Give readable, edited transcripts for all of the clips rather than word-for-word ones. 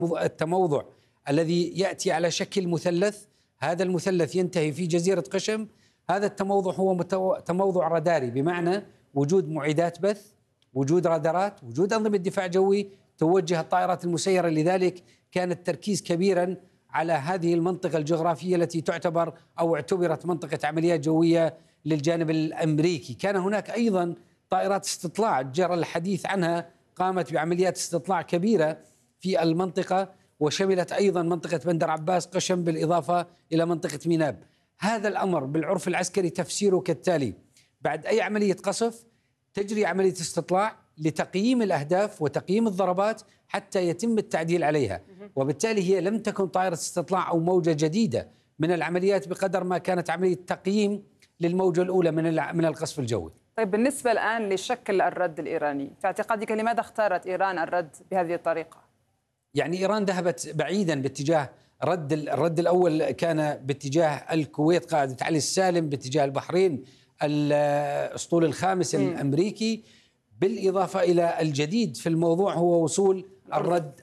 التموضع الذي يأتي على شكل مثلث، هذا المثلث ينتهي في جزيرة قشم. هذا التموضع هو تموضع راداري، بمعنى وجود معدات بث، وجود رادارات، وجود أنظمة دفاع جوي توجه الطائرات المسيرة. لذلك كان التركيز كبيرا على هذه المنطقة الجغرافية التي تعتبر أو اعتبرت منطقة عمليات جوية للجانب الأمريكي. كان هناك أيضا طائرات استطلاع جرى الحديث عنها، قامت بعمليات استطلاع كبيرة في المنطقة، وشملت أيضا منطقة بندر عباس قشم بالإضافة إلى منطقة ميناب. هذا الأمر بالعرف العسكري تفسيره كالتالي: بعد أي عملية قصف تجري عملية استطلاع لتقييم الأهداف وتقييم الضربات حتى يتم التعديل عليها، وبالتالي هي لم تكن طائرة استطلاع أو موجة جديدة من العمليات بقدر ما كانت عملية تقييم للموجة الأولى من القصف الجوي. طيب، بالنسبة الآن لشكل الرد الإيراني، في اعتقادك لماذا اختارت إيران الرد بهذه الطريقة؟ يعني إيران ذهبت بعيدا باتجاه الرد الأول كان باتجاه الكويت قاعدة علي السالم، باتجاه البحرين الأسطول الخامس الأمريكي، بالإضافة إلى الجديد في الموضوع هو وصول الرد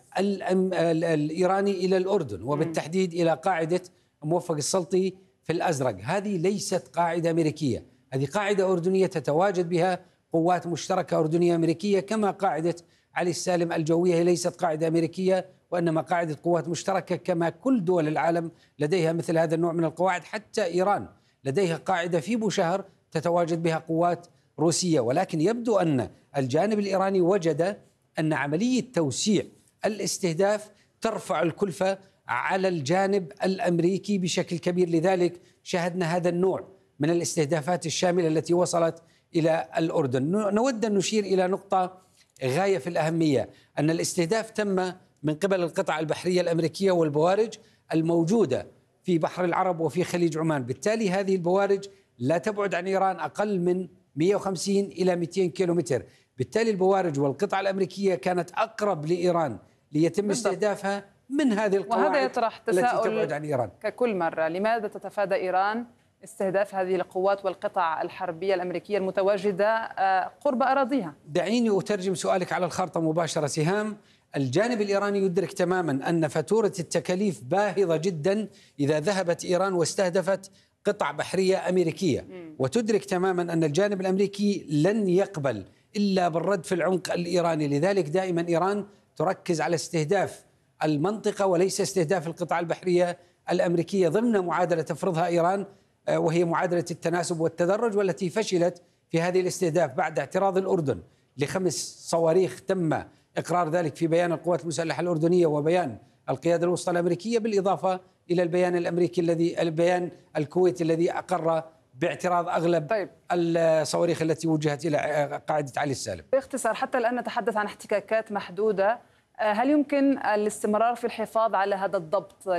الإيراني إلى الأردن، وبالتحديد إلى قاعدة موفق السلطي في الأزرق. هذه ليست قاعدة أمريكية، هذه قاعدة أردنية تتواجد بها قوات مشتركة أردنية أمريكية، كما قاعدة علي السالم الجوية هي ليست قاعدة أمريكية وإنما قاعدة قوات مشتركة، كما كل دول العالم لديها مثل هذا النوع من القواعد. حتى إيران لديها قاعدة في بوشهر تتواجد بها قوات روسية، ولكن يبدو أن الجانب الإيراني وجد أن عملية توسيع الاستهداف ترفع الكلفة على الجانب الأمريكي بشكل كبير. لذلك شاهدنا هذا النوع من الاستهدافات الشاملة التي وصلت إلى الأردن. نود أن نشير إلى نقطة غاية في الأهمية، أن الاستهداف تم من قبل القطع البحرية الأمريكية والبوارج الموجودة في بحر العرب وفي خليج عمان. بالتالي هذه البوارج لا تبعد عن إيران أقل من 150 إلى 200 كيلومتر. بالتالي البوارج والقطع الأمريكية كانت أقرب لإيران ليتم استهدافها من هذه القواعد. وهذا يطرح تساؤل التي تبعد عن إيران ككل مرة: لماذا تتفادى إيران استهداف هذه القوات والقطع الحربية الأمريكية المتواجدة قرب أراضيها؟ دعيني أترجم سؤالك على الخارطة مباشرة. سهام، الجانب الإيراني يدرك تماما أن فاتورة التكاليف باهظة جدا إذا ذهبت إيران واستهدفت قطع بحرية أمريكية، وتدرك تماما أن الجانب الأمريكي لن يقبل إلا بالرد في العمق الإيراني. لذلك دائما إيران تركز على استهداف المنطقة وليس استهداف القطع البحرية الأمريكية ضمن معادلة تفرضها إيران، وهي معادلة التناسب والتدرج، والتي فشلت في هذه الاستهداف بعد اعتراض الأردن ل5 صواريخ تم إقرار ذلك في بيان القوات المسلحة الأردنية وبيان القيادة الوسطى الأمريكية، بالإضافة إلى البيان الأمريكي البيان الكويتي الذي أقر باعتراض أغلب الصواريخ التي وجهت إلى قاعدة علي السالم. باختصار، حتى الآن نتحدث عن احتكاكات محدودة، هل يمكن الاستمرار في الحفاظ على هذا الضبط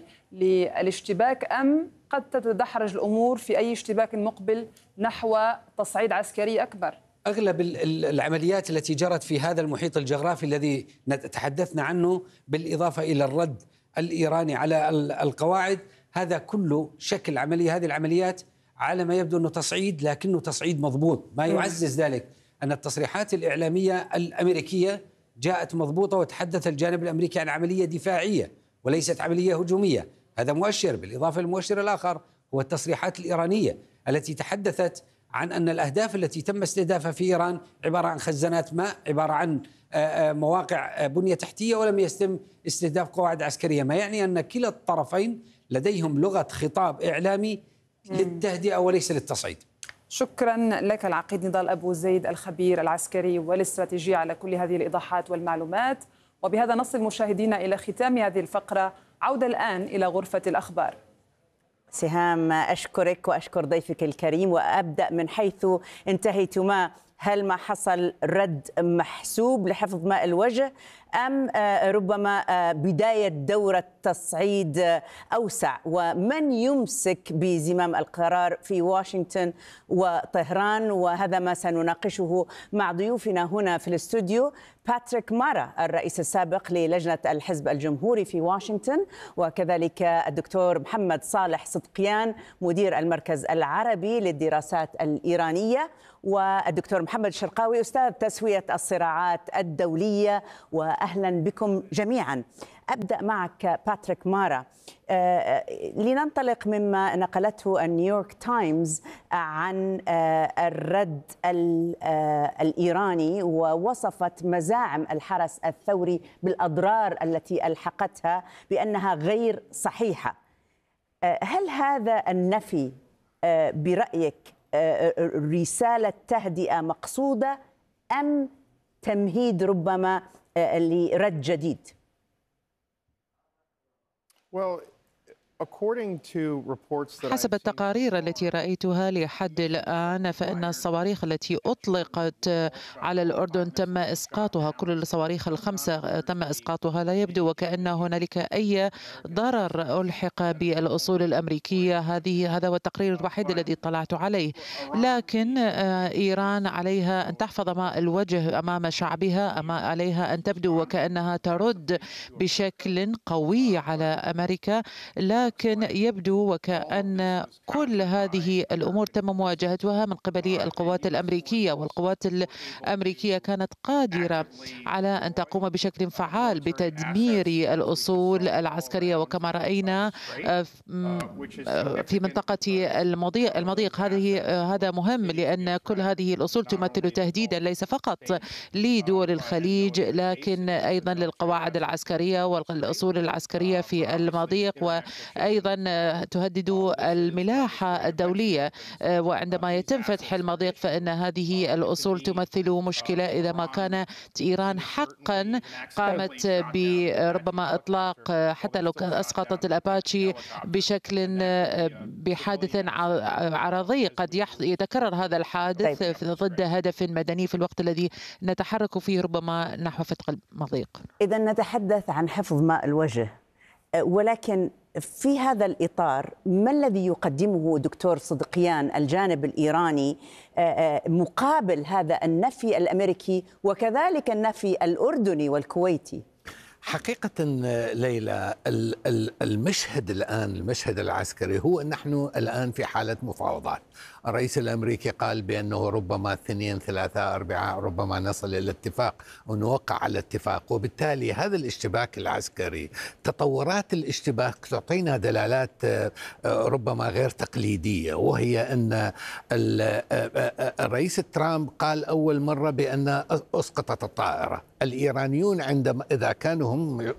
للاشتباك، أم قد تتدحرج الأمور في أي اشتباك مقبل نحو تصعيد عسكري أكبر؟ أغلب العمليات التي جرت في هذا المحيط الجغرافي الذي تحدثنا عنه، بالإضافة إلى الرد الإيراني على القواعد، هذا كله شكل عملية. هذه العمليات على ما يبدو أنه تصعيد، لكنه تصعيد مضبوط. ما يعزز ذلك أن التصريحات الإعلامية الأمريكية جاءت مضبوطة، وتحدث الجانب الأمريكي عن عملية دفاعية وليست عملية هجومية. هذا مؤشر. بالإضافة للمؤشر الآخر هو التصريحات الإيرانية التي تحدثت عن أن الأهداف التي تم استهدافها في إيران عبارة عن خزانات ماء، عبارة عن مواقع بنية تحتية، ولم يتم استهداف قواعد عسكرية، ما يعني أن كلا الطرفين لديهم لغة خطاب إعلامي للتهدئة وليس للتصعيد. شكرا لك العقيد نضال أبو زيد، الخبير العسكري والاستراتيجي، على كل هذه الإيضاحات والمعلومات. وبهذا نصل مشاهدينا إلى ختام هذه الفقرة. عودة الآن إلى غرفة الأخبار. سهام، أشكرك وأشكر ضيفك الكريم، وأبدأ من حيث انتهيتما. هل ما حصل رد محسوب لحفظ ماء الوجه، أم ربما بداية دورة تصعيد أوسع؟ ومن يمسك بزمام القرار في واشنطن وطهران؟ وهذا ما سنناقشه مع ضيوفنا هنا في الاستوديو: باتريك مارا، الرئيس السابق للجنة الحزب الجمهوري في واشنطن، وكذلك الدكتور محمد صالح صدقيان، مدير المركز العربي للدراسات الإيرانية، والدكتور محمد محمد الشرقاوي أستاذ تسوية الصراعات الدولية، وأهلا بكم جميعا. أبدأ معك باتريك مارا، لننطلق مما نقلته النيويورك تايمز عن الرد الإيراني، ووصفت مزاعم الحرس الثوري بالأضرار التي ألحقتها بأنها غير صحيحة. هل هذا النفي برأيك رسالة تهدئة مقصودة أم تمهيد ربما لرد جديد؟ حسب التقارير التي رأيتها لحد الآن، فإن الصواريخ التي أطلقت على الأردن تم إسقاطها، كل الصواريخ الخمسة تم إسقاطها. لا يبدو وكأن هنالك أي ضرر ألحق بالأصول الأمريكية. هذا هو التقرير الوحيد الذي اطلعت عليه. لكن إيران عليها أن تحفظ ماء الوجه أمام شعبها، عليها أن تبدو وكأنها ترد بشكل قوي على أمريكا، لكن يبدو وكأن كل هذه الأمور تم مواجهتها من قبل القوات الأمريكية، والقوات الأمريكية كانت قادرة على أن تقوم بشكل فعال بتدمير الأصول العسكرية. وكما رأينا في منطقة المضيق هذا مهم، لأن كل هذه الأصول تمثل تهديدا ليس فقط لدول الخليج لكن أيضا للقواعد العسكرية والأصول العسكرية في المضيق، وأيضا تهدد الملاحة الدولية. وعندما يتم فتح المضيق فإن هذه الأصول تمثل مشكلة إذا ما كانت إيران حقا قامت بربما إطلاق، حتى لو كانت أسقطت الأباتشي بشكل بحادث عرضي، قد يتكرر هذا الحادث ضد هدف مدني في الوقت الذي نتحرك فيه ربما نحو فتح المضيق. إذا نتحدث عن حفظ ماء الوجه، ولكن في هذا الإطار ما الذي يقدمه دكتور صدقيان الجانب الإيراني مقابل هذا النفي الأمريكي وكذلك النفي الأردني والكويتي؟ حقيقة ليلى، المشهد الآن، المشهد العسكري هو أن نحن الآن في حالة مفاوضات. الرئيس الأمريكي قال بأنه ربما 2 3 4 ربما نصل إلى اتفاق أو نوقع على اتفاق، وبالتالي هذا الاشتباك العسكري، تطورات الاشتباك تعطينا دلالات ربما غير تقليدية، وهي أن الرئيس ترامب قال أول مرة بأن أسقطت الطائرة. الإيرانيون عندما إذا كانوا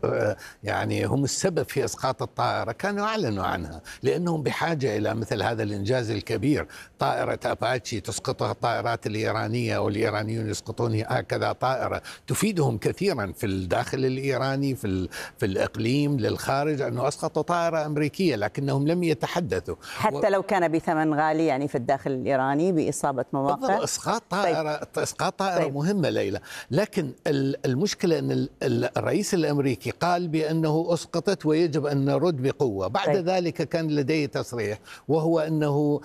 هم السبب في إسقاط الطائرة كانوا أعلنوا عنها، لأنهم بحاجة إلى مثل هذا الإنجاز الكبير. طائرة أباتشي تسقطها الطائرات الإيرانية والإيرانيون يسقطون هكذا طائرة تفيدهم كثيرا في الداخل الإيراني، في الإقليم للخارج، أنه أسقطوا طائرة أمريكية، لكنهم لم يتحدثوا حتى لو كان بثمن غالي، يعني في الداخل الإيراني بإصابة مواقع. إسقاط طائرة مهمة ليلى. لكن المشكلة أن الرئيس الأمريكي قال بأنه أسقطت ويجب أن نرد بقوة. بعد ذلك كان لديه تصريح، وهو أنه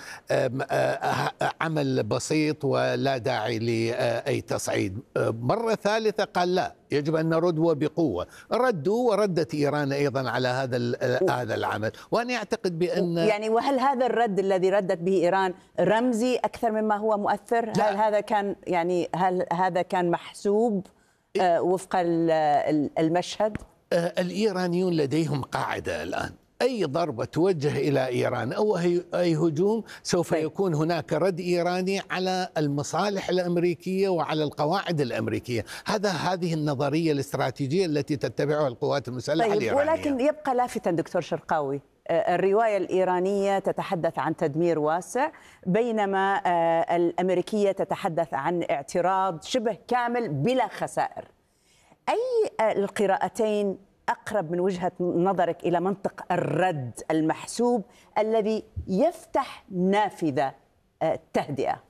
عمل بسيط ولا داعي لأي تصعيد. مرة ثالثة قال لا، يجب أن نرد وبقوة. ردوا، وردت إيران أيضا على هذا العمل. وأنا أعتقد بأن وهل هذا الرد الذي ردت به إيران رمزي أكثر مما هو مؤثر؟ هل هذا كان محسوب وفق المشهد؟ الإيرانيون لديهم قاعدة الآن، أي ضربة توجه إلى إيران أو أي هجوم سوف يكون هناك رد إيراني على المصالح الأمريكية وعلى القواعد الأمريكية. هذه النظرية الاستراتيجية التي تتبعها القوات المسلحة الإيرانية. ولكن يبقى لافتا دكتور شرقاوي، الرواية الإيرانية تتحدث عن تدمير واسع، بينما الأمريكية تتحدث عن اعتراض شبه كامل بلا خسائر. أي القراءتين أقرب من وجهة نظرك إلى منطق الرد المحسوب الذي يفتح نافذة التهدئة؟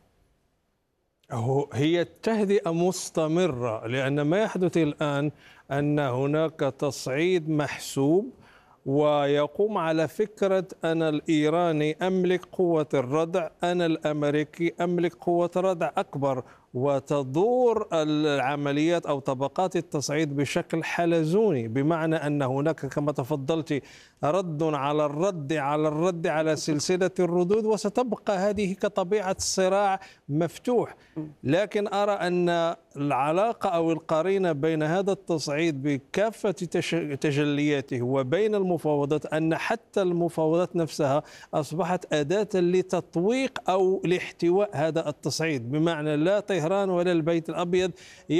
هي التهدئة مستمرة، لأن ما يحدث الآن أن هناك تصعيد محسوب ويقوم على فكرة أنا الإيراني أملك قوة الردع، أنا الأمريكي أملك قوة ردع أكبر، وتدور العمليات أو طبقات التصعيد بشكل حلزوني، بمعنى أن هناك كما تفضلت رد على الرد على الرد على سلسلة الردود، وستبقى هذه كطبيعة الصراع مفتوح. لكن أرى أن العلاقة أو القرينة بين هذا التصعيد بكافة تجلياته وبين المفاوضات أن حتى المفاوضات نفسها أصبحت أداة لتطويق أو لاحتواء هذا التصعيد، بمعنى لا طهران ولا البيت الأبيض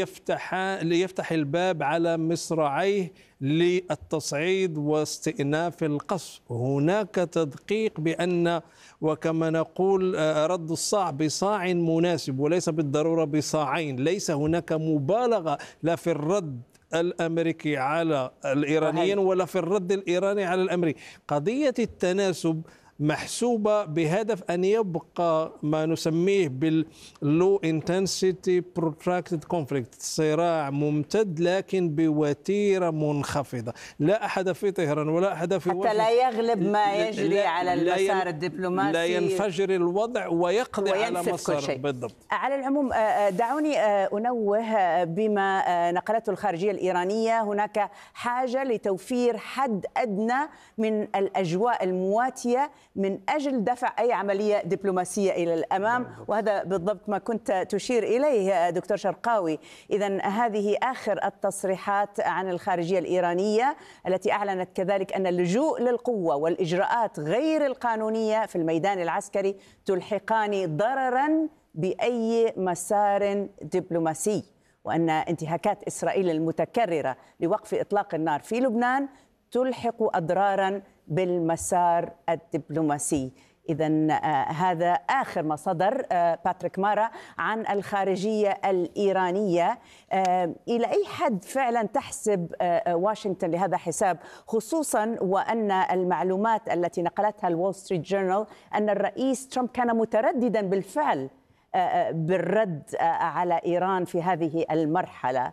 يفتح الباب على مصراعيه للتصعيد واستئناف القصف. هناك تدقيق بأن وكما نقول رد الصاع بصاع مناسب وليس بالضرورة بصاعين. ليس هناك مبالغة لا في الرد الأمريكي على الإيرانيين ولا في الرد الإيراني على الأمريكي. قضية التناسب محسوبة بهدف أن يبقى ما نسميه باللو انتنسيتي بروتراكتد كونفليكت، صراع ممتد لكن بوتيرة منخفضة. لا أحد في طهران ولا أحد في حتى لا يغلب ما يجري على المسار الدبلوماسي، لا ينفجر الوضع ويقضي على مسار. بالضبط. على العموم دعوني أنوه بما نقلته الخارجية الإيرانية، هناك حاجة لتوفير حد أدنى من الأجواء المواتية من أجل دفع أي عملية دبلوماسية إلى الأمام، وهذا بالضبط ما كنت تشير إليه دكتور شرقاوي. إذن هذه آخر التصريحات عن الخارجية الإيرانية التي أعلنت كذلك أن اللجوء للقوة والإجراءات غير القانونية في الميدان العسكري تلحقان ضررا بأي مسار دبلوماسي، وأن انتهاكات إسرائيل المتكررة لوقف إطلاق النار في لبنان تلحق أضرارا بالمسار الدبلوماسي. إذن هذا آخر ما صدر باتريك مارا عن الخارجية الإيرانية. إلى أي حد فعلا تحسب واشنطن لهذا حساب، خصوصا وأن المعلومات التي نقلتها الول ستريت جورنال أن الرئيس ترامب كان مترددا بالفعل بالرد على إيران في هذه المرحلة؟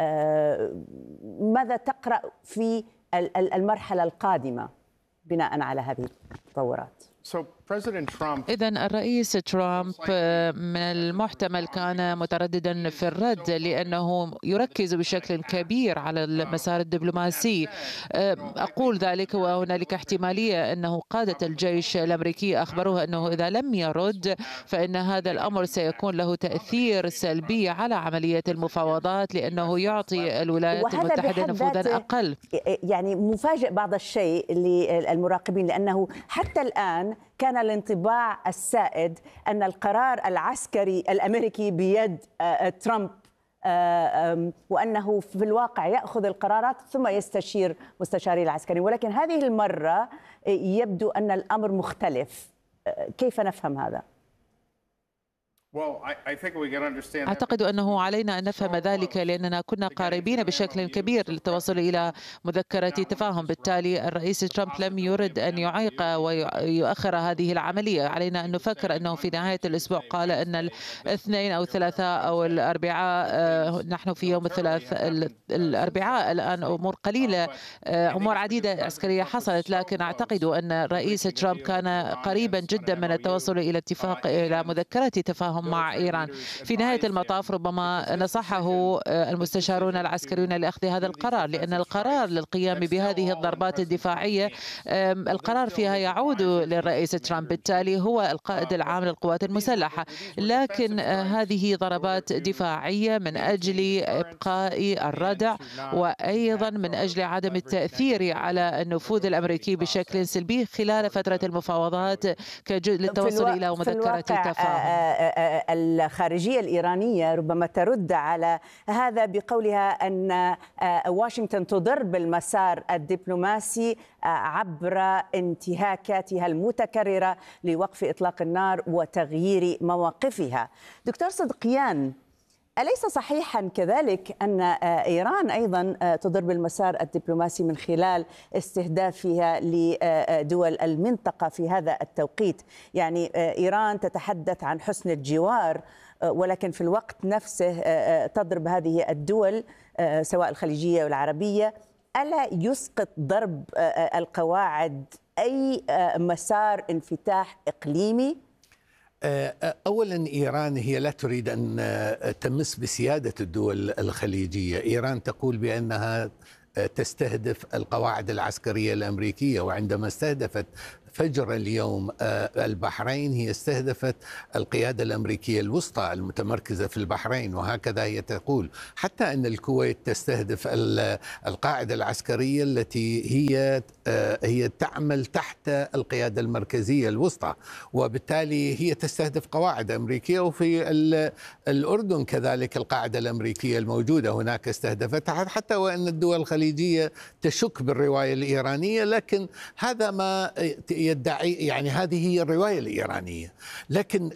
ماذا تقرأ في المرحلة القادمة بناء على هذه التطورات؟ إذن الرئيس ترامب من المحتمل كان مترددا في الرد لأنه يركز بشكل كبير على المسار الدبلوماسي. أقول ذلك وهنالك احتمالية أنه قادة الجيش الأمريكي أخبروه أنه إذا لم يرد فإن هذا الأمر سيكون له تأثير سلبي على عملية المفاوضات، لأنه يعطي الولايات المتحدة نفوذا أقل. يعني مفاجئ بعض الشيء للمراقبين، لأنه حتى الآن كان الانطباع السائد أن القرار العسكري الأمريكي بيد ترامب، وأنه في الواقع يأخذ القرارات ثم يستشير مستشاري العسكري، ولكن هذه المرة يبدو أن الأمر مختلف. كيف نفهم هذا؟ أعتقد أنه علينا أن نفهم ذلك لأننا كنا قاربين بشكل كبير للتوصل إلى مذكرة تفاهم. بالتالي الرئيس ترامب لم يرد أن يعيق ويؤخر هذه العملية. علينا أن نفكر أنه في نهاية الأسبوع قال أن الاثنين أو الثلاثاء أو الأربعاء، نحن في يوم الأربعاء الآن، أمور قليلة، أمور عديدة عسكرية حصلت، لكن أعتقد أن الرئيس ترامب كان قريبا جدا من التوصل إلى اتفاق إلى مذكرة تفاهم مع إيران. في نهاية المطاف ربما نصحه المستشارون العسكريون لأخذ هذا القرار، لأن القرار للقيام بهذه الضربات الدفاعية القرار فيها يعود للرئيس ترامب، بالتالي هو القائد العام للقوات المسلحة. لكن هذه ضربات دفاعية من أجل إبقاء الردع، وأيضا من أجل عدم التأثير على النفوذ الأمريكي بشكل سلبي خلال فترة المفاوضات كجزء للتوصل إلى مذكرة تفاهم. الخارجية الإيرانية ربما ترد على هذا بقولها أن واشنطن تضر بالمسار الدبلوماسي عبر انتهاكاتها المتكررة لوقف إطلاق النار وتغيير مواقفها. دكتور صدقيان، أليس صحيحا كذلك أن إيران أيضا تضر بالمسار الدبلوماسي من خلال استهدافها لدول المنطقة في هذا التوقيت؟ يعني إيران تتحدث عن حسن الجوار، ولكن في الوقت نفسه تضرب هذه الدول سواء الخليجية والعربية. ألا يسقط ضرب القواعد أي مسار انفتاح إقليمي؟ أولا إيران هي لا تريد أن تمس بسيادة الدول الخليجية. إيران تقول بأنها تستهدف القواعد العسكرية الأمريكية، وعندما استهدفت فجر اليوم البحرين هي استهدفت القيادة الأمريكية الوسطى المتمركزة في البحرين، وهكذا هي تقول. حتى أن الكويت تستهدف القاعدة العسكرية التي هي تعمل تحت القيادة المركزية الوسطى، وبالتالي هي تستهدف قواعد أمريكية. وفي الأردن كذلك القاعدة الأمريكية الموجودة هناك استهدفتها، حتى وأن الدول الخليجية تشك بالرواية الإيرانية، لكن هذا ما يدعي، يعني هذه هي الرواية الإيرانية. لكن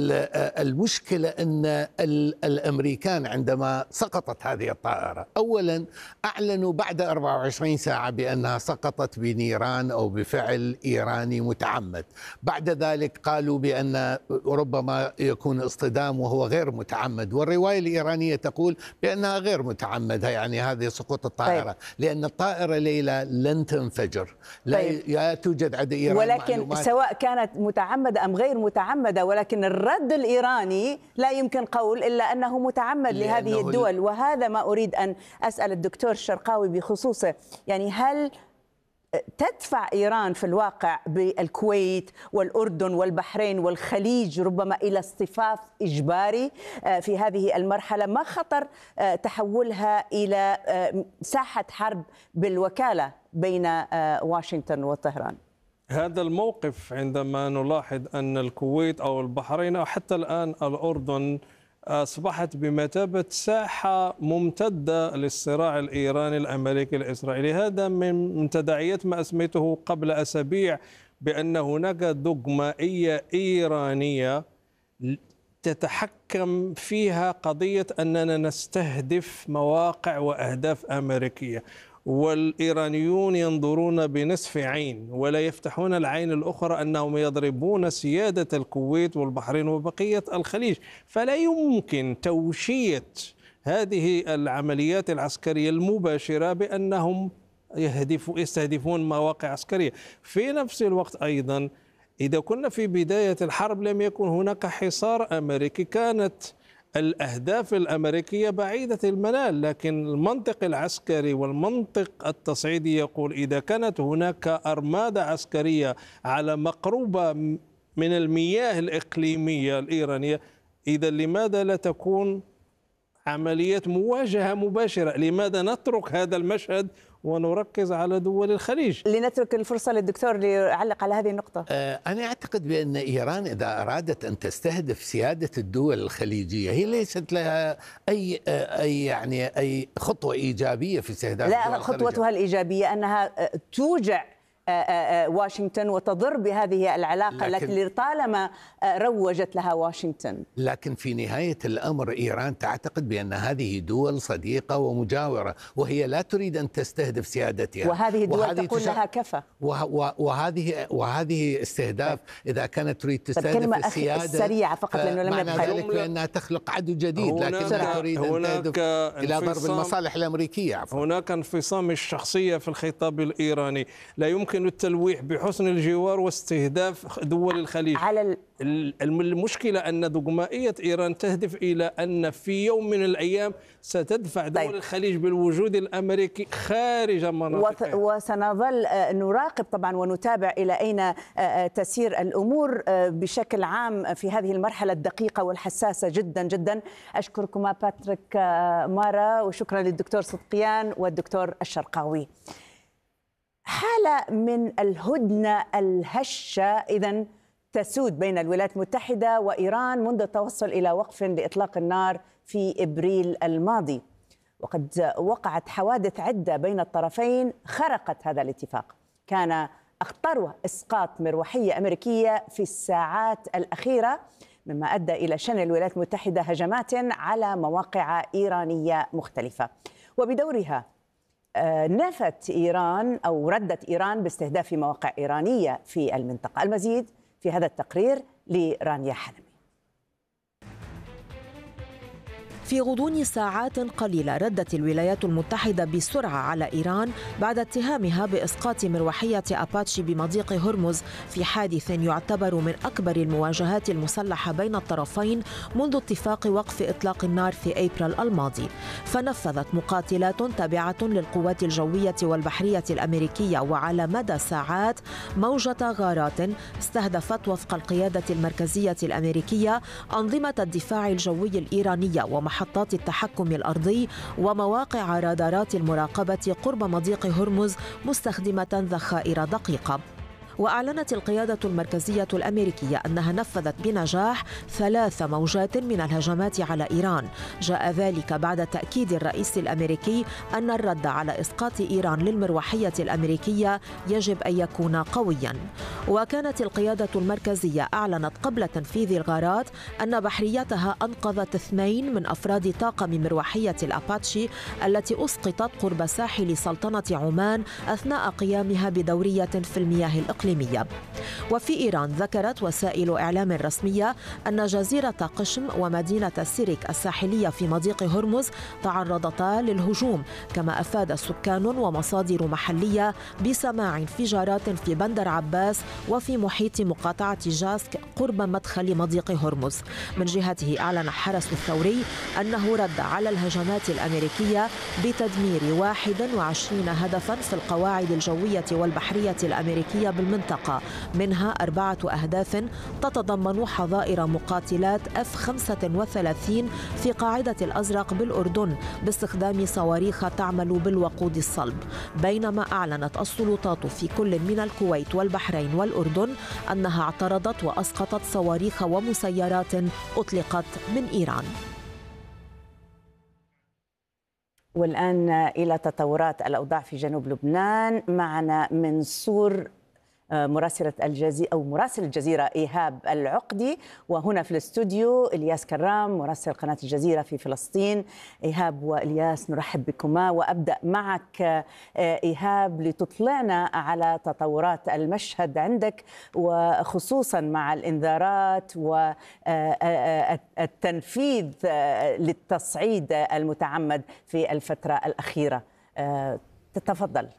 المشكلة أن الأمريكان عندما سقطت هذه الطائرة أولا أعلنوا بعد 24 ساعة بأنها سقطت بنيران أو بفعل إيراني متعمد. بعد ذلك قالوا بأن ربما يكون اصطدام وهو غير متعمد، والرواية الإيرانية تقول بأنها غير متعمدة، يعني هذه سقوط الطائرة. لأن الطائرة ليلى لن تنفجر، لا توجد عدد إيران ولكن معلومات. سواء كانت متعمدة أم غير متعمدة، ولكن الرد الإيراني لا يمكن قول إلا أنه متعمد لهذه الدول. وهذا ما أريد أن أسأل الدكتور الشرقاوي بخصوصه، يعني هل تدفع إيران في الواقع بالكويت والأردن والبحرين والخليج ربما إلى اصطفاف إجباري في هذه المرحلة؟ ما خطر تحولها إلى ساحة حرب بالوكالة بين واشنطن وطهران؟ هذا الموقف عندما نلاحظ أن الكويت أو البحرين أو حتى الآن الأردن أصبحت بمثابة ساحة ممتدة للصراع الإيراني الأمريكي الإسرائيلي. هذا من تداعيات ما أسميته قبل أسابيع بأن هناك دogمائية إيرانية تتحكم فيها قضية أننا نستهدف مواقع وأهداف أمريكية، والإيرانيون ينظرون بنصف عين ولا يفتحون العين الأخرى أنهم يضربون سيادة الكويت والبحرين وبقية الخليج. فلا يمكن توشية هذه العمليات العسكرية المباشرة بأنهم يستهدفون مواقع عسكرية. في نفس الوقت أيضا إذا كنا في بداية الحرب لم يكن هناك حصار أمريكي، كانت الأهداف الأمريكية بعيدة المنال، لكن المنطق العسكري والمنطق التصعيدي يقول إذا كانت هناك أرمادة عسكرية على مقربة من المياه الإقليمية الإيرانية، إذا لماذا لا تكون عملية مواجهة مباشرة؟ لماذا نترك هذا المشهد ونركز على دول الخليج؟ لنترك الفرصة للدكتور ليعلق على هذه النقطة. أنا أعتقد بأن إيران إذا أرادت أن تستهدف سيادة الدول الخليجية هي ليست لها أي خطوة إيجابية في استهداف الدول الخليجية. لا، خطوتها الإيجابية أنها توجع واشنطن وتضر بهذه العلاقة التي لطالما روجت لها واشنطن. لكن في نهاية الأمر إيران تعتقد بأن هذه دول صديقة ومجاورة، وهي لا تريد أن تستهدف سيادتها، وهذه الدول تقول لها كفى. وهذه استهداف إذا كانت تريد تستهدف السيادة سريعة فقط، لأنه لم يبقى ذلك بأنها تخلق عدو جديد، لكنها تريد أن تهدف إلى ضرب المصالح الأمريكية. هناك انفصام الشخصية في الخطاب الإيراني. لا يمكن التلويح بحسن الجوار واستهداف دول الخليج. المشكلة أن دogمائية إيران تهدف إلى أن في يوم من الأيام ستدفع دول الخليج بالوجود الأمريكي خارج مناطقها. وسنظل نراقب طبعا ونتابع إلى أين تسير الأمور بشكل عام في هذه المرحلة الدقيقة والحساسة جدا جدا. أشكركما باتريك مارا، وشكرا للدكتور صدقيان والدكتور الشرقاوي. حالة من الهدنة الهشة إذن تسود بين الولايات المتحدة وإيران منذ التوصل إلى وقف لإطلاق النار في إبريل الماضي، وقد وقعت حوادث عدة بين الطرفين خرقت هذا الاتفاق. كان أخطرها إسقاط مروحية أمريكية في الساعات الأخيرة، مما أدى إلى شن الولايات المتحدة هجمات على مواقع إيرانية مختلفة. وبدورها نفت إيران أو ردت إيران باستهداف مواقع إيرانية في المنطقة. المزيد في هذا التقرير لرانيا حلمي. في غضون ساعات قليلة ردت الولايات المتحدة بسرعة على إيران بعد اتهامها بإسقاط مروحية أباتشي بمضيق هرمز في حادث يعتبر من أكبر المواجهات المسلحة بين الطرفين منذ اتفاق وقف إطلاق النار في أبريل الماضي. فنفذت مقاتلات تابعة للقوات الجوية والبحرية الأمريكية وعلى مدى ساعات موجة غارات استهدفت وفق القيادة المركزية الأمريكية أنظمة الدفاع الجوي الإيرانية ومحطات التحكم الأرضي ومواقع رادارات المراقبة قرب مضيق هرمز مستخدمة ذخائر دقيقة. وأعلنت القيادة المركزية الأمريكية أنها نفذت بنجاح 3 موجات من الهجمات على إيران. جاء ذلك بعد تأكيد الرئيس الأمريكي أن الرد على إسقاط إيران للمروحية الأمريكية يجب أن يكون قوياً. وكانت القيادة المركزية أعلنت قبل تنفيذ الغارات أن بحريتها أنقذت 2 من أفراد طاقم مروحية الأباتشي التي أسقطت قرب ساحل سلطنة عمان أثناء قيامها بدورية في المياه الإقليمية. وفي إيران ذكرت وسائل إعلام رسمية أن جزيرة قشم ومدينة سيريك الساحلية في مضيق هرمز تعرضتا للهجوم، كما أفاد سكان ومصادر محلية بسماع انفجارات في بندر عباس وفي محيط مقاطعة جاسك قرب مدخل مضيق هرمز. من جهته أعلن حرس الثوري أنه رد على الهجمات الأمريكية بتدمير 21 هدفا في القواعد الجوية والبحرية الأمريكية بالمنطقة، منها 4 أهداف تتضمن حظائر مقاتلات F-35 في قاعدة الأزرق بالأردن باستخدام صواريخ تعمل بالوقود الصلب. بينما أعلنت السلطات في كل من الكويت والبحرين والأردن أنها اعترضت وأسقطت صواريخ ومسيرات أطلقت من إيران. والآن إلى تطورات الأوضاع في جنوب لبنان. معنا من سور مراسل الجزيرة إيهاب العقدي، وهنا في الاستوديو إلياس كرام مراسل قناة الجزيرة في فلسطين. إيهاب وإلياس نرحب بكما، وأبدأ معك إيهاب لتطلعنا على تطورات المشهد عندك، وخصوصا مع الإنذارات والتنفيذ للتصعيد المتعمد في الفترة الأخيرة. تتفضل.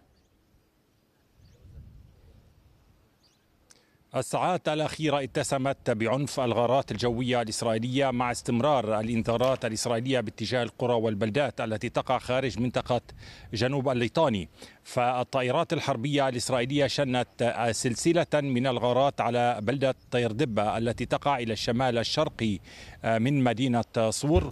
الساعات الأخيرة اتسمت بعنف الغارات الجوية الإسرائيلية مع استمرار الإنذارات الإسرائيلية باتجاه القرى والبلدات التي تقع خارج منطقة جنوب الليطاني. فالطائرات الحربية الإسرائيلية شنت سلسلة من الغارات على بلدة طيردبة التي تقع إلى الشمال الشرقي من مدينة صور.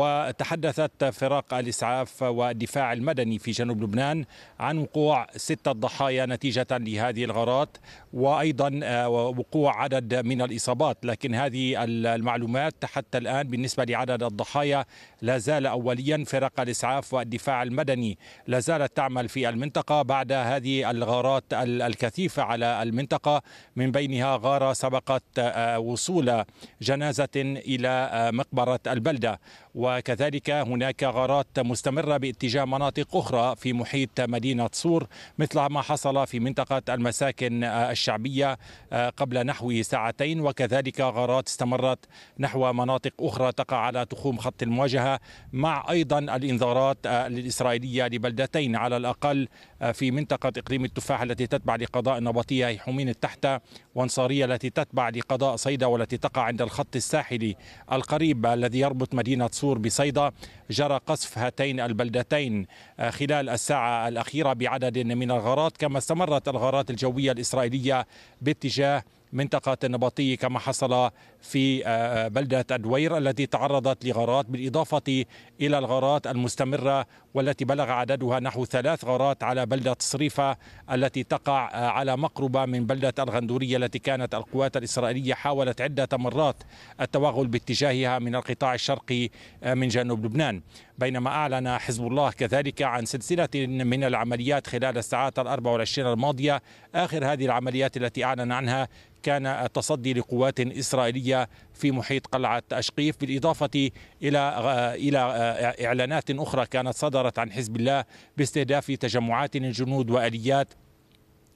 وتحدثت فرق الإسعاف والدفاع المدني في جنوب لبنان عن وقوع 6 ضحايا نتيجة لهذه الغارات، وأيضا وقوع عدد من الإصابات. لكن هذه المعلومات حتى الآن بالنسبة لعدد الضحايا لا زال أوليا. فرق الإسعاف والدفاع المدني لا زالت تعمل في المنطقة بعد هذه الغارات الكثيفة على المنطقة، من بينها غارة سبقت وصول جنازة إلى مقبرة البلدة. وكذلك هناك غارات مستمرة باتجاه مناطق أخرى في محيط مدينة صور، مثل ما حصل في منطقة المساكن الشعبية قبل نحو ساعتين، وكذلك غارات استمرت نحو مناطق أخرى تقع على تخوم خط المواجهة، مع أيضا الإنذارات الإسرائيلية لبلدتين على الأقل في منطقة إقليم التفاح التي تتبع لقضاء النبطية هي حمين التحتة، وانصارية التي تتبع لقضاء صيدا والتي تقع عند الخط الساحلي القريب الذي يربط مدينة صور بصيدا. جرى قصف هاتين البلدتين خلال الساعة الأخيرة بعدد من الغارات، كما استمرت الغارات الجوية الإسرائيلية باتجاه منطقة النبطية كما حصل في بلدة الدوير التي تعرضت لغارات، بالإضافة إلى الغارات المستمرة والتي بلغ عددها نحو 3 غارات على بلدة صريفة التي تقع على مقربة من بلدة الغندورية التي كانت القوات الإسرائيلية حاولت عدة مرات التوغل باتجاهها من القطاع الشرقي من جنوب لبنان. بينما أعلن حزب الله كذلك عن سلسلة من العمليات خلال الساعات 24 الماضية. آخر هذه العمليات التي أعلن عنها كان التصدي لقوات إسرائيلية في محيط قلعة أشقيف، بالإضافة إلى إعلانات أخرى كانت صدرت عن حزب الله باستهداف تجمعات الجنود وآليات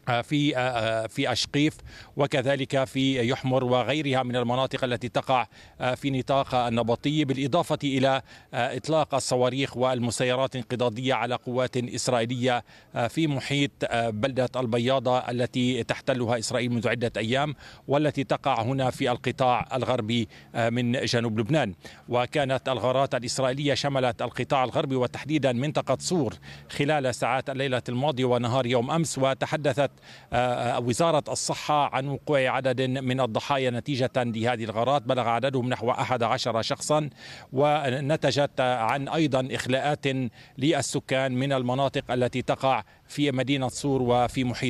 في أشقيف وكذلك في يحمر وغيرها من المناطق التي تقع في نطاق النبطي، بالإضافة إلى إطلاق الصواريخ والمسيرات الانقضاضية على قوات إسرائيلية في محيط بلدة البياضة التي تحتلها إسرائيل منذ عدة أيام، والتي تقع هنا في القطاع الغربي من جنوب لبنان. وكانت الغارات الإسرائيلية شملت القطاع الغربي وتحديدا منطقة صور خلال ساعات الليلة الماضية ونهار يوم أمس، وتحدثت وزارة الصحة عن وقوع عدد من الضحايا نتيجة لهذه الغارات، بلغ عددهم نحو 11 شخصا، ونتجت عن أيضا إخلاءات للسكان من المناطق التي تقع في مدينة صور وفي محيط